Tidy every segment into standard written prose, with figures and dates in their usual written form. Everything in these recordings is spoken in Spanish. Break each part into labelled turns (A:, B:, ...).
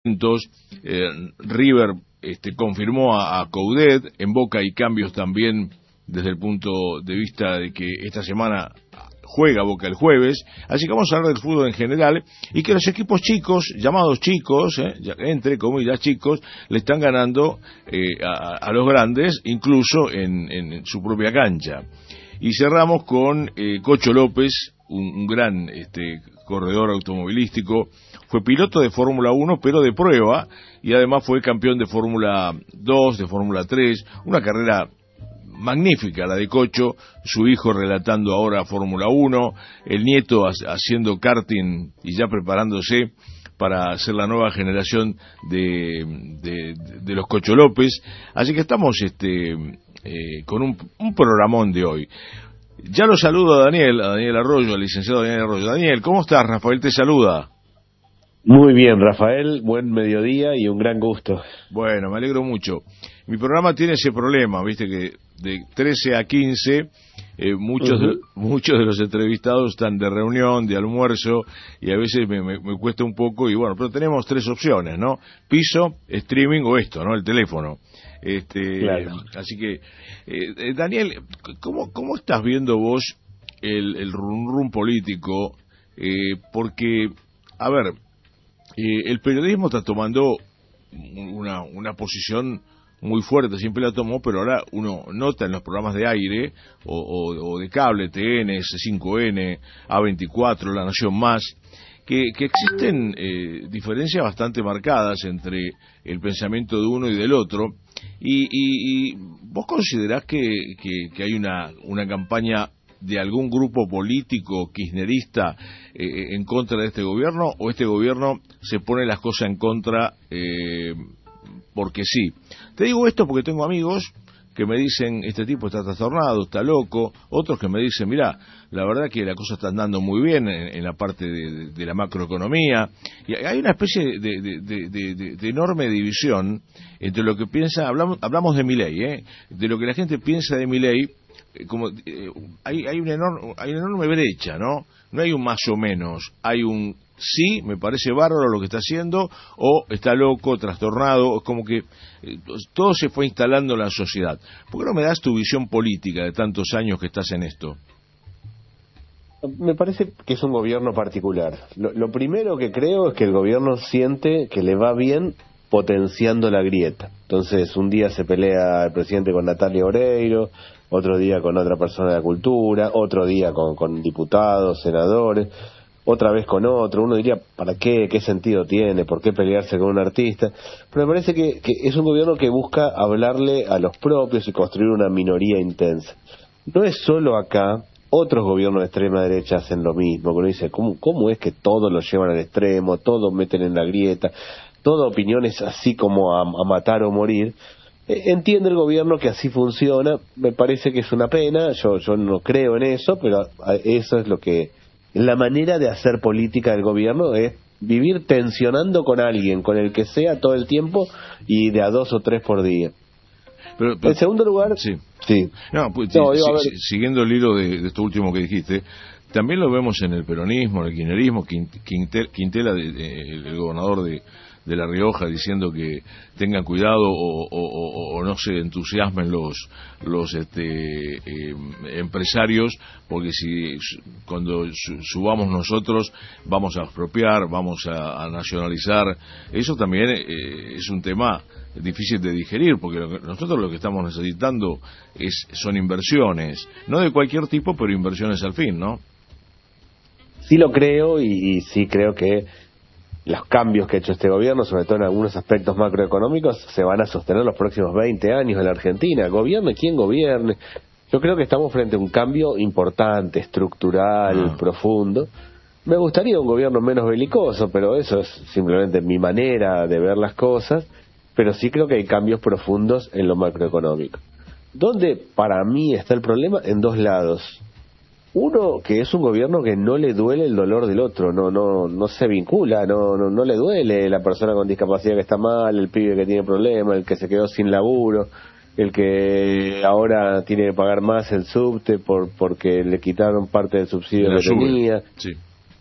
A: River confirmó a Coudet, en Boca hay cambios también desde el punto de vista de que esta semana juega Boca el jueves, así que vamos a hablar del fútbol en general y que los equipos chicos, llamados chicos, entre comillas chicos, le están ganando a los grandes, incluso en su propia cancha. Y cerramos con Cocho López, un gran corredor automovilístico, fue piloto de Fórmula 1 pero de prueba y además fue campeón de Fórmula 2, de Fórmula 3, una carrera magnífica la de Cocho, su hijo relatando ahora Fórmula 1, el nieto haciendo karting y ya preparándose para ser la nueva generación de los Cocho López, así que estamos con un programón de hoy. Ya lo saludo a Daniel Arroyo, al licenciado Daniel Arroyo. Daniel, ¿cómo estás? Rafael te saluda.
B: Muy bien, Rafael, buen mediodía y un gran gusto.
A: Bueno, me alegro mucho. Mi programa tiene ese problema, viste que de 13 a 15 muchos de los entrevistados están de reunión, de almuerzo, y a veces me cuesta un poco, y bueno, pero tenemos tres opciones, ¿no? Piso, streaming o esto, ¿no? El teléfono.
B: Claro.
A: Así que, Daniel, ¿cómo estás viendo vos el rum político? Porque, a ver, el periodismo está tomando una posición muy fuerte, siempre la tomó, pero ahora uno nota en los programas de aire o de cable, TN, C5N, A24, La Nación Más, que existen diferencias bastante marcadas entre el pensamiento de uno y del otro, y ¿vos considerás que hay una campaña de algún grupo político kirchnerista en contra de este gobierno, o este gobierno se pone las cosas en contra porque sí? Te digo esto porque tengo amigos que me dicen, este tipo está trastornado, está loco, otros que me dicen, mirá, la verdad que la cosa está andando muy bien en la parte de la macroeconomía, y hay una especie de enorme división entre lo que piensa, hablamos de Milei, de lo que la gente piensa de Milei, como hay una enorme brecha, ¿no? No hay un más o menos, hay un sí, me parece bárbaro lo que está haciendo, o está loco, trastornado, es como que todo se fue instalando en la sociedad. ¿Por qué no me das tu visión política de tantos años que estás en esto?
B: Me parece que es un gobierno particular. Lo primero que creo es que el gobierno siente que le va bien potenciando la grieta. Entonces, un día se pelea el presidente con Natalia Oreiro, otro día con otra persona de la cultura, otro día con diputados, senadores, otra vez con otro. Uno diría, ¿para qué? ¿Qué sentido tiene? ¿Por qué pelearse con un artista? Pero me parece que es un gobierno que busca hablarle a los propios y construir una minoría intensa. No es solo acá, otros gobiernos de extrema derecha hacen lo mismo, que uno dice, ¿cómo es que todos lo llevan al extremo, todos meten en la grieta, toda opinión es así como a matar o morir? Entiende el gobierno que así funciona, me parece que es una pena, yo no creo en eso, pero eso es lo que... La manera de hacer política del gobierno es vivir tensionando con alguien, con el que sea todo el tiempo y de a 2 o 3 por día.
A: Pero,
B: en segundo lugar...
A: Sí.
B: No,
A: siguiendo el hilo de esto último que dijiste, también lo vemos en el peronismo, en el kirchnerismo, Quintela, el gobernador de La Rioja, diciendo que tengan cuidado o no se entusiasmen los empresarios, porque si cuando subamos nosotros vamos a expropiar, vamos a nacionalizar. Eso también es un tema difícil de digerir, porque nosotros lo que estamos necesitando son inversiones, no de cualquier tipo, pero inversiones al fin, ¿no?
B: Sí lo creo, y sí creo que los cambios que ha hecho este gobierno, sobre todo en algunos aspectos macroeconómicos, se van a sostener los próximos 20 años en la Argentina. Gobierne quien gobierne. Yo creo que estamos frente a un cambio importante, estructural, profundo. Me gustaría un gobierno menos belicoso, pero eso es simplemente mi manera de ver las cosas. Pero sí creo que hay cambios profundos en lo macroeconómico. ¿Dónde para mí está el problema? En dos lados. Uno, que es un gobierno que no le duele el dolor del otro, no se vincula, no le duele la persona con discapacidad que está mal, el pibe que tiene problemas, el que se quedó sin laburo, el que ahora tiene que pagar más el subte porque le quitaron parte del subsidio que tenía.
A: Sí.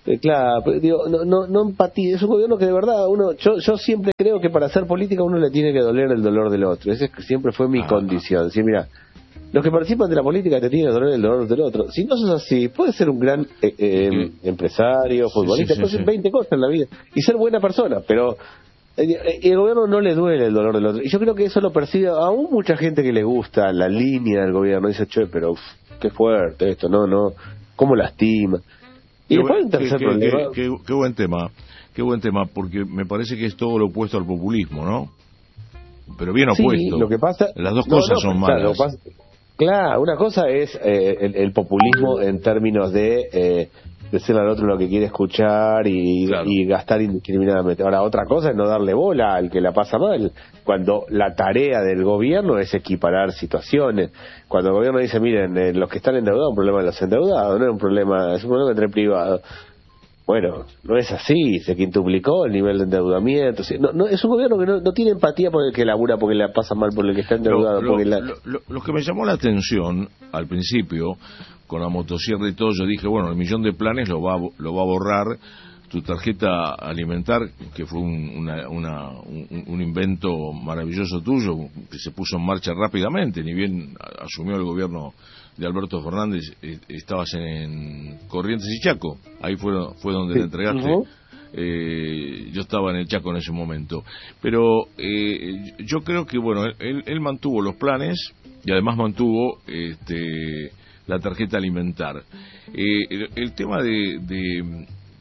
B: Claro, pero digo, no empatía. Es un gobierno que de verdad yo siempre creo que para hacer política uno le tiene que doler el dolor del otro. Esa siempre fue mi condición. Sí, mira, los que participan de la política te tienen que doler el dolor del otro. Si no sos así, puedes ser un gran empresario, futbolista, puedes ser 20 cosas en la vida y ser buena persona, pero el gobierno no le duele el dolor del otro. Y yo creo que eso lo percibe aún mucha gente que le gusta la línea del gobierno. Dice, che, pero qué fuerte esto, no, cómo lastima. Y después un tercer problema.
A: Qué buen tema, porque me parece que es todo lo opuesto al populismo, ¿no? Pero bien opuesto.
B: Sí, lo que pasa,
A: las dos cosas son malas.
B: Claro, una cosa es el populismo en términos de decirle al otro lo que quiere escuchar y gastar indiscriminadamente. Ahora, otra cosa es no darle bola al que la pasa mal, cuando la tarea del gobierno es equiparar situaciones. Cuando el gobierno dice, miren, los que están endeudados, un problema de los endeudados, no es un problema entre privados. Bueno, no es así, se quintuplicó el nivel de endeudamiento. No, es un gobierno que no tiene empatía por el que labura porque la pasa mal, por el que está endeudado.
A: Lo que me llamó la atención al principio, con la motosierra y todo, yo dije, bueno, el millón de planes lo va a borrar tu tarjeta alimentar, que fue un invento maravilloso tuyo, que se puso en marcha rápidamente, ni bien asumió el gobierno de Alberto Fernández, estabas en Corrientes y Chaco, ahí fue donde te entregaste. Yo estaba en el Chaco en ese momento, pero yo creo que bueno, él mantuvo los planes y además mantuvo la tarjeta alimentar. El tema de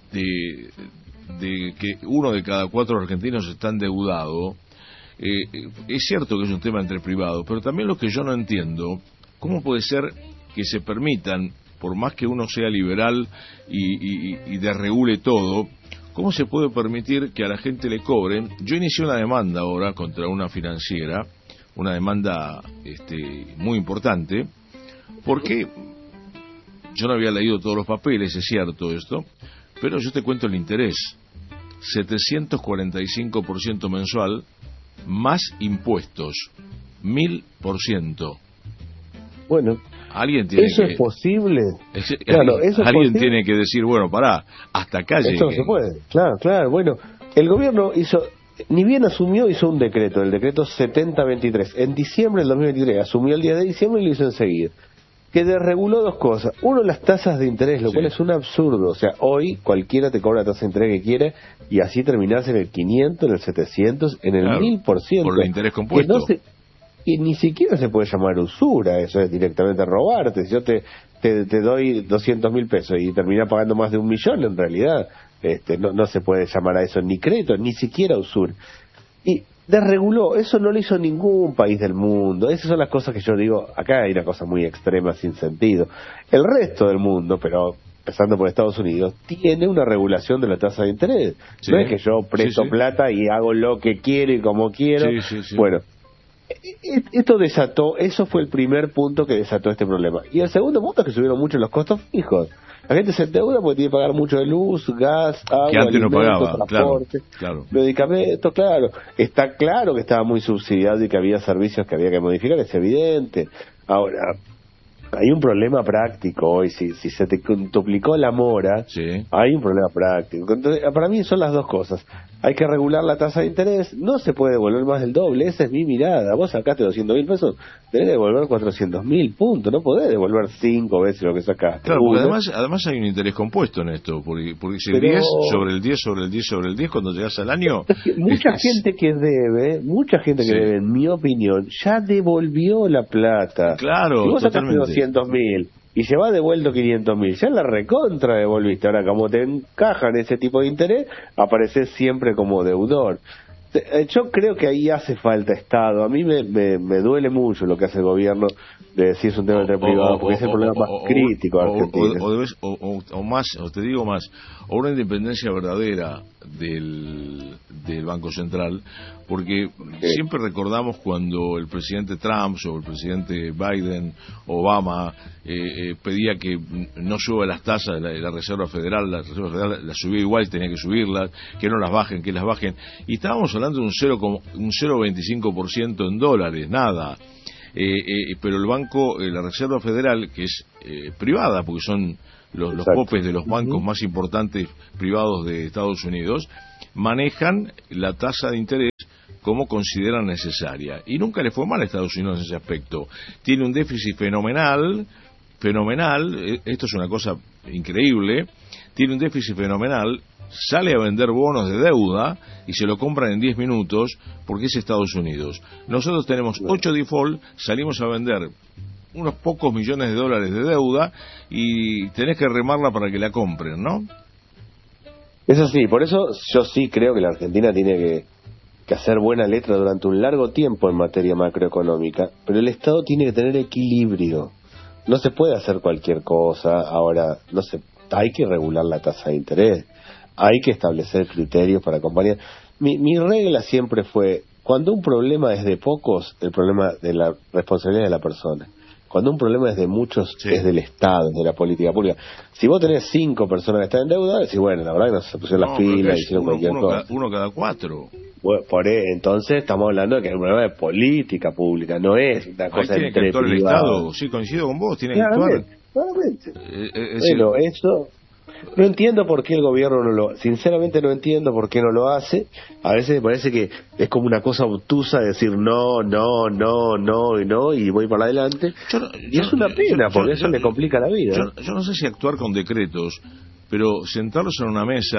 A: que 1 de cada 4 argentinos está endeudado, es cierto que es un tema entre privados, pero también lo que yo no entiendo, ¿cómo puede ser que se permitan, por más que uno sea liberal y desregule todo, cómo se puede permitir que a la gente le cobren? Yo inicié una demanda ahora contra una financiera, una demanda muy importante, porque yo no había leído todos los papeles, es cierto esto, pero yo te cuento el interés, 745% mensual, más impuestos, 1000%.
B: Bueno,
A: alguien tiene
B: ¿eso es posible?
A: Claro, alguien tiene que decir, bueno, pará, hasta acá llegué.
B: Esto no se puede, claro. Bueno, el gobierno ni bien asumió, hizo un decreto, el decreto 7023. En diciembre del 2023, asumió el día de diciembre y lo hizo enseguida. Que desreguló 2 cosas. Uno, las tasas de interés, lo cual es un absurdo. O sea, hoy cualquiera te cobra la tasa de interés que quiere y así terminás en el 500, en el 700, en el 1000%.
A: Por el interés compuesto.
B: Y ni siquiera se puede llamar usura, eso es directamente robarte. Si yo te doy 200.000 pesos y terminás pagando más de 1 millón, en realidad no se puede llamar a eso ni crédito, ni siquiera usura. Y desreguló, eso no lo hizo ningún país del mundo. Esas son las cosas que yo digo, acá hay una cosa muy extrema sin sentido. El resto del mundo, pero empezando por Estados Unidos, tiene una regulación de la tasa de interés. Sí. No es que yo presto plata y hago lo que quiero y como quiero. Sí. Bueno, esto desató, eso fue el primer punto que desató este problema. Y el segundo punto es que subieron mucho los costos fijos. La gente se endeuda porque tiene que pagar mucho de luz, gas, agua,
A: que antes no pagaba,
B: transporte,
A: claro.
B: Medicamentos, claro. Está claro que estaba muy subsidiado y que había servicios que había que modificar, es evidente. Ahora, hay un problema práctico hoy, si se te duplicó la mora, hay un problema práctico. Entonces, para mí son las dos cosas. Hay que regular la tasa de interés, no se puede devolver más del doble, esa es mi mirada. Vos sacaste 200.000 pesos, tenés que devolver 400.000, punto. No podés devolver 5 veces lo que sacaste.
A: Claro, porque además hay un interés compuesto en esto, porque si el 10 sobre el 10 sobre el 10 sobre el 10, cuando llegas al año...
B: Mucha gente que debe, en mi opinión, ya devolvió la plata.
A: Claro,
B: si vos sacaste 200.000 y llevas devuelto 500.000, ya la recontra devolviste. Ahora, como te encajan ese tipo de interés, apareces siempre como deudor. Yo creo que ahí hace falta Estado. A mí me duele mucho lo que hace el gobierno de decir es un tema entre privados, porque es el problema más crítico de Argentina.
A: O más, o te digo más, o una independencia verdadera del Banco Central, porque siempre recordamos cuando el presidente Trump o el presidente Biden, Obama, pedía que no suba las tasas de la Reserva Federal, la subía igual, tenía que subirlas, que no las bajen, que las bajen, y estábamos hablando de un 0,25% en dólares, nada. Pero el banco, la Reserva Federal, que es privada, porque son los popes de los bancos más importantes privados de Estados Unidos, manejan la tasa de interés como consideran necesaria. Y nunca le fue mal a Estados Unidos en ese aspecto. Tiene un déficit fenomenal, esto es una cosa increíble, tiene un déficit fenomenal, sale a vender bonos de deuda y se lo compran en 10 minutos porque es Estados Unidos. Nosotros tenemos 8 default, salimos a vender unos pocos millones de dólares de deuda y tenés que remarla para que la compren, ¿no?
B: Eso sí, por eso yo sí creo que la Argentina tiene que hacer buena letra durante un largo tiempo en materia macroeconómica, pero el Estado tiene que tener equilibrio. No se puede hacer cualquier cosa. Ahora, hay que regular la tasa de interés, hay que establecer criterios para acompañar. Mi regla siempre fue, cuando un problema es de pocos, el problema de la responsabilidad de la persona. Cuando un problema es de muchos, es del Estado, de la política pública. Si vos tenés 5 personas que están en deuda, decís, bueno, la verdad que no se pusieron las pilas, hicieron cualquier cosa.
A: Uno cada 4.
B: Bueno, entonces estamos hablando de que es un problema de política pública, no es una cosa
A: entre privados. El Estado, sí, coincido con vos, tiene que actuar.
B: Claramente. Bueno, eso... No entiendo por qué el gobierno sinceramente no entiendo por qué no lo hace. A veces me parece que es como una cosa obtusa decir no, y voy para adelante. Y es una pena, porque eso le complica la vida.
A: Yo no sé si actuar con decretos, pero sentarlos en una mesa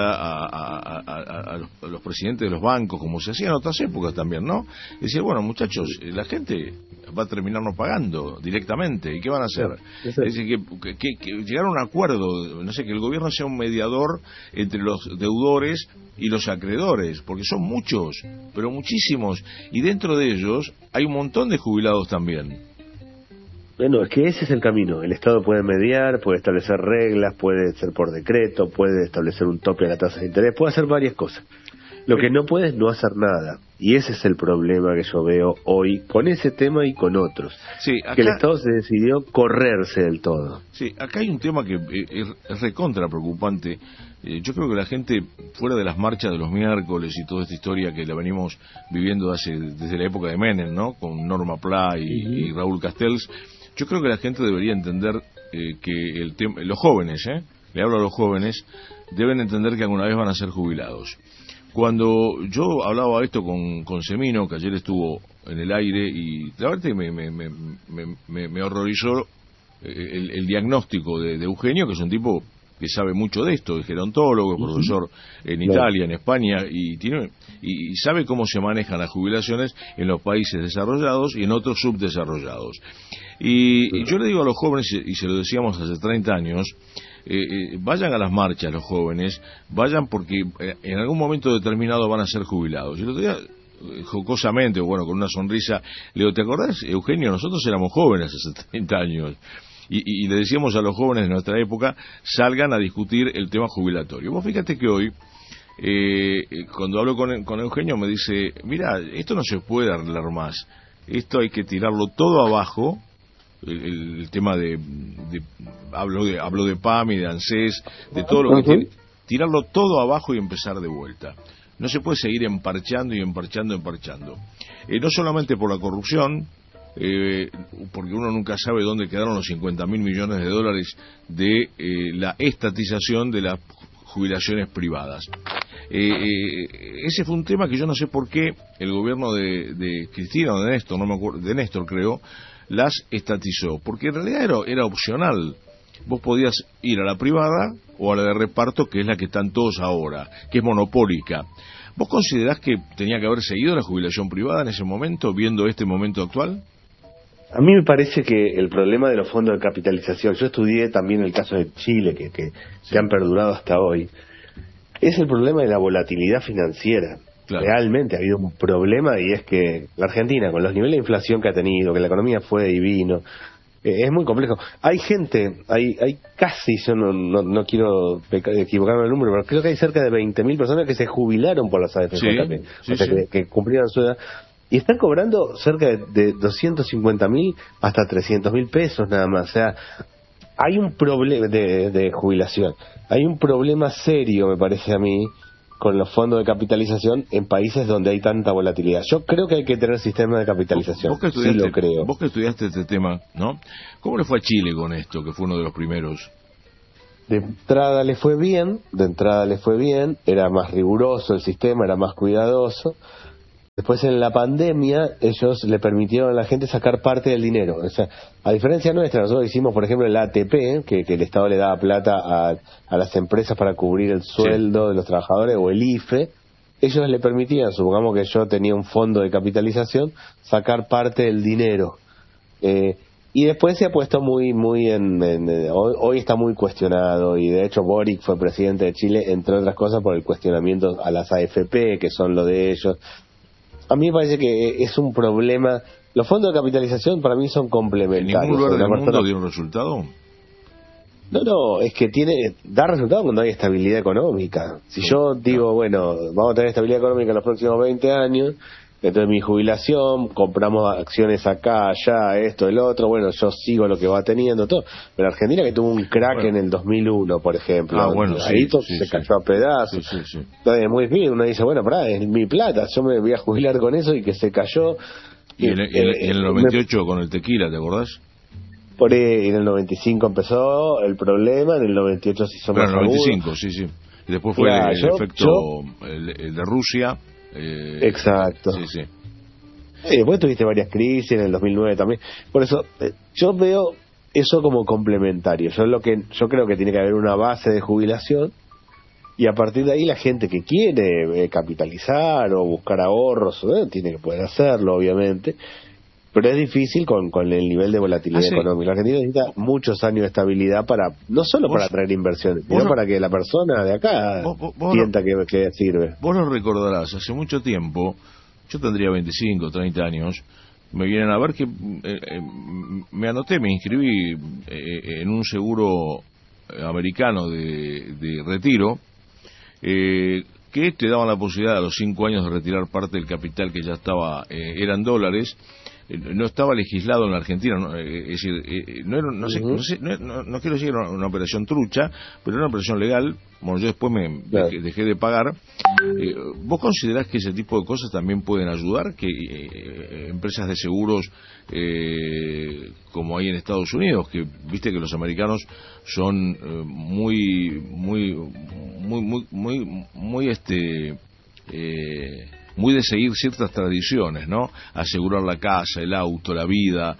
A: a los presidentes de los bancos, como se hacía en otras épocas también, ¿no? Decir, bueno, muchachos, la gente va a terminar no pagando directamente, ¿y qué van a hacer? Es decir, que llegar a un acuerdo, no sé, que el gobierno sea un mediador entre los deudores y los acreedores, porque son muchos, pero muchísimos, y dentro de ellos hay un montón de jubilados también.
B: Bueno, es que ese es el camino. El Estado puede mediar, puede establecer reglas, puede ser por decreto, puede establecer un tope a la tasa de interés, puede hacer varias cosas. Lo que no puede es no hacer nada. Y ese es el problema que yo veo hoy con ese tema y con otros.
A: Sí, acá,
B: que el Estado se decidió correrse del todo.
A: Sí, acá hay un tema que es recontra preocupante. Yo creo que la gente, fuera de las marchas de los miércoles y toda esta historia que la venimos viviendo desde la época de Menem, ¿no? Con Norma Pla y Raúl Castells, yo creo que la gente debería entender que el tema, los jóvenes, le hablo a los jóvenes, deben entender que alguna vez van a ser jubilados. Cuando yo hablaba esto con Semino, que ayer estuvo en el aire, y la verdad me horrorizó el diagnóstico de Eugenio, que es un tipo que sabe mucho de esto, es gerontólogo, es profesor en Italia, en España, y sabe cómo se manejan las jubilaciones en los países desarrollados y en otros subdesarrollados. Y yo le digo a los jóvenes, y se lo decíamos hace 30 años, vayan a las marchas los jóvenes, vayan porque en algún momento determinado van a ser jubilados. Y el otro día, jocosamente, bueno, con una sonrisa, le digo, ¿te acordás, Eugenio? Nosotros éramos jóvenes hace 30 años. Y le decíamos a los jóvenes de nuestra época, salgan a discutir el tema jubilatorio. Vos fíjate que hoy, cuando hablo con Eugenio, me dice, mira, esto no se puede arreglar más, esto hay que tirarlo todo abajo. El tema hablo de PAMI, de ANSES, de todo lo que tiene, tirarlo todo abajo y empezar de vuelta. No se puede seguir emparchando. No solamente por la corrupción, porque uno nunca sabe dónde quedaron los 50.000 millones de dólares de la estatización de las jubilaciones privadas. Ese fue un tema que yo no sé por qué el gobierno de Cristina o de Néstor, no me acuerdo, de Néstor creo, las estatizó, porque en realidad era opcional. Vos podías ir a la privada o a la de reparto, que es la que están todos ahora, que es monopólica. ¿Vos considerás que tenía que haber seguido la jubilación privada en ese momento, viendo este momento actual?
B: A mí me parece que el problema de los fondos de capitalización, yo estudié también el caso de Chile, que han perdurado hasta hoy, es el problema de la volatilidad financiera. Claro. Realmente ha habido un problema, y es que la Argentina, con los niveles de inflación que ha tenido, que la economía fue divino, es muy complejo. Hay gente, hay casi, yo no quiero equivocarme el número, pero creo que hay cerca de 20.000 personas que se jubilaron por las AFP, que cumplieron su edad, y están cobrando cerca de 250.000 hasta 300.000 pesos nada más. O sea, hay un problema de jubilación, hay un problema serio, me parece a mí, con los fondos de capitalización en países donde hay tanta volatilidad. Yo creo que hay que tener sistemas de capitalización. Sí lo creo.
A: Vos que estudiaste este tema, ¿no? ¿Cómo le fue a Chile con esto, que fue uno de los primeros?
B: De entrada le fue bien, era más riguroso el sistema, era más cuidadoso. Después en la pandemia ellos le permitieron a la gente sacar parte del dinero. O sea, a diferencia nuestra, nosotros hicimos por ejemplo el ATP, que el Estado le daba plata a las empresas para cubrir el sueldo de los trabajadores, o el IFE. Ellos le permitían, supongamos que yo tenía un fondo de capitalización, sacar parte del dinero. Y después se ha puesto muy hoy está muy cuestionado, y de hecho Boric fue presidente de Chile, entre otras cosas, por el cuestionamiento a las AFP, que son lo de ellos. A mí me parece que es un problema. Los fondos de capitalización para mí son complementarios.
A: ¿En ningún lugar del mundo dio un resultado?
B: No, es que da resultado cuando hay estabilidad económica. Si yo digo, bueno, vamos a tener estabilidad económica en los próximos 20 años, entonces mi jubilación, compramos acciones acá, allá, esto, el otro, bueno, yo sigo lo que va teniendo, todo. Pero Argentina, que tuvo un crack en el 2001, por ejemplo, ahí todo se cayó a pedazos. Entonces es muy difícil, uno dice, bueno, pará, es mi plata, yo me voy a jubilar con eso, y que se cayó.
A: Y en el 98 con el tequila, ¿te acordás?
B: Por ahí, en el 95 empezó el problema, en el 98 se hizo más agudo.
A: En el 95, sí. Y después fue el efecto el de Rusia.
B: Exacto.
A: Sí.
B: Y después tuviste varias crisis, en el 2009 también. Por eso, yo veo eso como complementario. Yo creo que tiene que haber una base de jubilación, y a partir de ahí la gente que quiere capitalizar o buscar ahorros, tiene que poder hacerlo, obviamente. Pero es difícil con el nivel de volatilidad económica. La Argentina necesita muchos años de estabilidad no solo para atraer inversiones, sino para que la persona de acá sienta que sirve.
A: Vos lo recordarás, hace mucho tiempo, yo tendría 25, 30 años, me vienen a ver que me anoté, me inscribí en un seguro americano de retiro, que te daban la posibilidad a los 5 años de retirar parte del capital que ya estaba, eran dólares. No estaba legislado en la Argentina, ¿no? Es decir, no quiero decir una operación trucha, pero era una operación legal. Bueno, yo después dejé de pagar. ¿Vos considerás que ese tipo de cosas también pueden ayudar? Que empresas de seguros como hay en Estados Unidos, que viste que los americanos son muy de seguir ciertas tradiciones, ¿no? Asegurar la casa, el auto, la vida,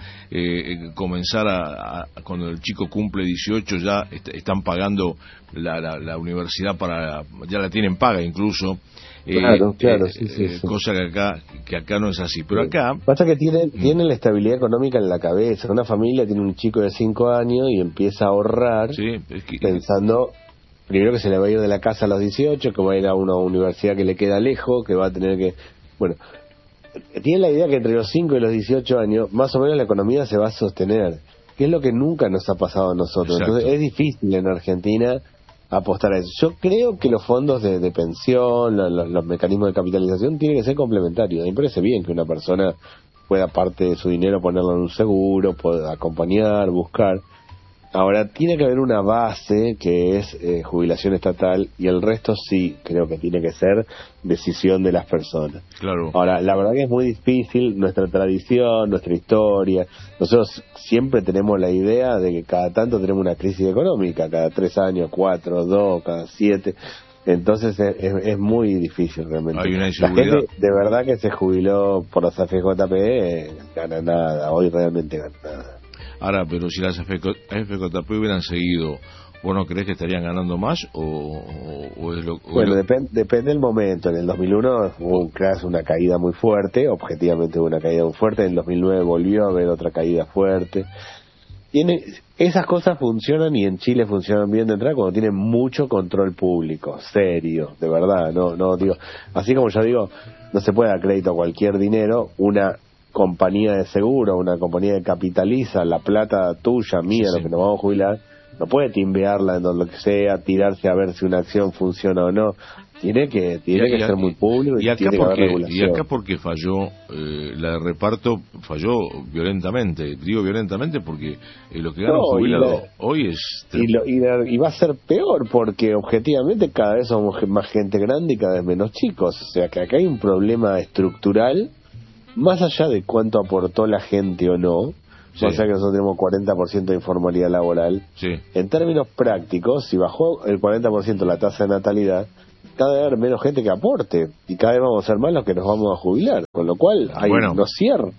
A: comenzar cuando el chico cumple 18 ya están pagando la universidad, ya la tienen paga incluso.
B: Claro, sí.
A: Cosa que acá no es así, pero acá
B: pasa que tienen la estabilidad económica en la cabeza. Una familia tiene un chico de 5 años y empieza a ahorrar, pensando primero que se le va a ir de la casa a los 18, que va a ir a una universidad que le queda lejos, que va a tener que... Bueno, tiene la idea que entre los 5 y los 18 años, más o menos la economía se va a sostener, que es lo que nunca nos ha pasado a nosotros. Exacto. Entonces es difícil en Argentina apostar a eso. Yo creo que los fondos de pensión, los mecanismos de capitalización tienen que ser complementarios. A mí me parece bien que una persona pueda parte de su dinero ponerlo en un seguro, pueda acompañar, buscar. Ahora, tiene que haber una base que es jubilación estatal, y el resto sí creo que tiene que ser decisión de las personas.
A: Claro.
B: Ahora, la verdad que es muy difícil, nuestra tradición, nuestra historia. Nosotros siempre tenemos la idea de que cada tanto tenemos una crisis económica, cada 3 años, 4, 2, cada 7. Entonces es muy difícil realmente.
A: Hay una
B: la
A: inseguridad.
B: gente de verdad que se jubiló por los AFJP gana nada, hoy realmente gana nada.
A: Ahora, pero si las FJP hubieran seguido, ¿vos no crees que estarían ganando más?
B: Bueno, depende del momento. En el 2001 hubo una caída muy fuerte, objetivamente hubo una caída muy fuerte. En el 2009 volvió a haber otra caída fuerte. Esas cosas funcionan, y en Chile funcionan bien de entrada cuando tienen mucho control público, serio, de verdad. No digo, así como yo digo, no se puede dar crédito a cualquier dinero. Una compañía de seguro, una compañía que capitaliza la plata tuya, mía, lo que nos vamos a jubilar, no puede timbearla en lo que sea, tirarse a ver si una acción funciona o no. Tiene que ser muy público, y tiene que haber regulación.
A: Y acá porque falló, la de reparto falló violentamente. Digo violentamente porque lo que gana un jubilado hoy es...
B: Y va a ser peor, porque objetivamente cada vez somos más gente grande y cada vez menos chicos. O sea que acá hay un problema estructural, más allá de cuánto aportó la gente o no.
A: Sí.
B: O sea que nosotros tenemos 40% de informalidad laboral.
A: Sí.
B: En términos prácticos, si bajó el 40% la tasa de natalidad, cada vez va a haber menos gente que aporte y cada vez vamos a ser más los que nos vamos a jubilar, con lo cual hay nos cierra.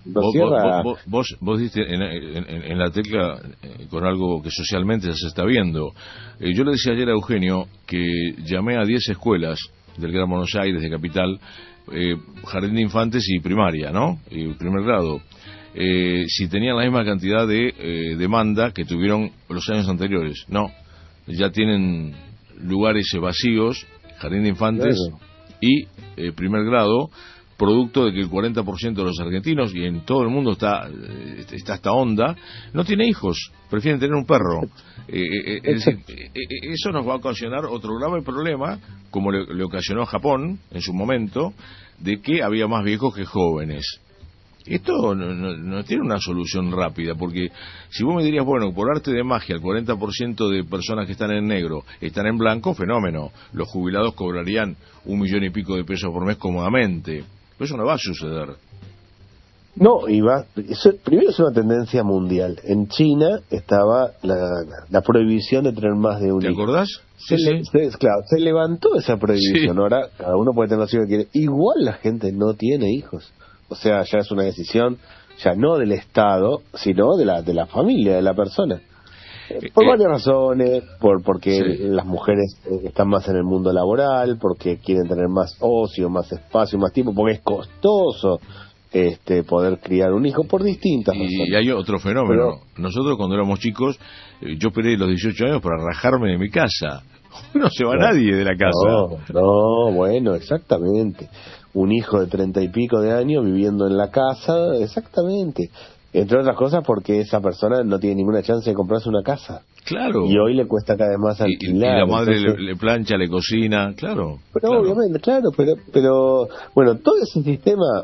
A: Vos diste en la tecla con algo que socialmente ya se está viendo. Yo le decía ayer a Eugenio que llamé a 10 escuelas del Gran Buenos Aires, de Capital, jardín de infantes y primaria, ¿no? Y primer grado. Si tenían la misma cantidad de demanda que tuvieron los años anteriores. No, ya tienen lugares vacíos, jardín de infantes, claro, y primer grado, producto de que el 40% de los argentinos, y en todo el mundo está esta onda, no tiene hijos, prefieren tener un perro. Es decir, eso nos va a ocasionar otro grave problema, como le ocasionó a Japón en su momento, de que había más viejos que jóvenes. Esto no tiene una solución rápida, porque si vos me dirías, bueno, por arte de magia, el 40% de personas que están en negro están en blanco, fenómeno. Los jubilados cobrarían 1,5 millones de pesos por mes cómodamente. Pero eso no va a suceder.
B: No, primero es una tendencia mundial. En China estaba la prohibición de tener más de un hijo.
A: ¿Te acordás?
B: Claro, se levantó esa prohibición.
A: Sí.
B: Ahora cada uno puede tener los hijos que quiere. Igual la gente no tiene hijos. O sea, ya es una decisión, ya no del Estado, sino de la familia, de la persona. Por varias razones, porque sí, las mujeres están más en el mundo laboral, porque quieren tener más ocio, más espacio, más tiempo, porque es costoso poder criar un hijo por distintas razones.
A: Y hay otro fenómeno. Nosotros cuando éramos chicos, yo esperé los 18 años para rajarme de mi casa. No se va nadie de la casa.
B: No, bueno, exactamente. Un hijo de 30 y pico de años viviendo en la casa, exactamente. Entre otras cosas porque esa persona no tiene ninguna chance de comprarse una casa.
A: Claro.
B: Y hoy le cuesta cada vez más alquilar.
A: Y la madre entonces, le plancha, le cocina, claro.
B: Pero claro, obviamente, claro, pero bueno, todo ese sistema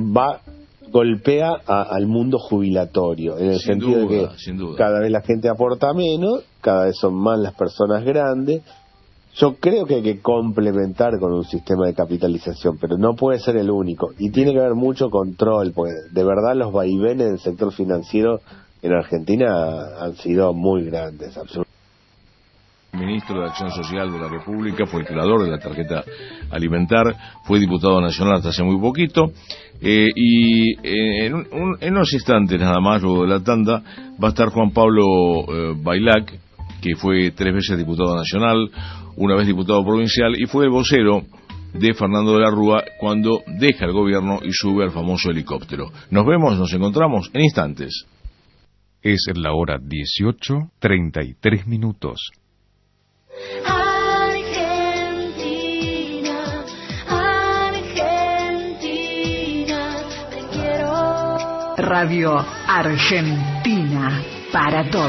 B: golpea al mundo jubilatorio, en el sentido de que cada vez la gente aporta menos, cada vez son más las personas grandes. Yo creo que hay que complementar con un sistema de capitalización, pero no puede ser el único. Y tiene que haber mucho control, porque de verdad los vaivenes del sector financiero en Argentina han sido muy grandes, absolutamente.
A: El ministro de Acción Social de la República fue el creador de la tarjeta alimentar, fue diputado nacional hasta hace muy poquito, y en unos instantes nada más, luego de la tanda, va a estar Juan Pablo Bailac, que fue 3 veces diputado nacional, una vez diputado provincial, y fue el vocero de Fernando de la Rúa cuando deja el gobierno y sube al famoso helicóptero. Nos encontramos en instantes.
C: Es la hora 18:33.
D: Argentina, Argentina, te quiero.
E: Radio Argentina para todos.